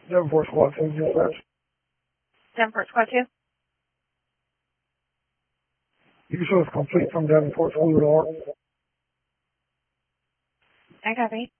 Davenport Squad 2, dispatch. Davenport Squad 2. You can show us complete from Davenport School to Art. I copy.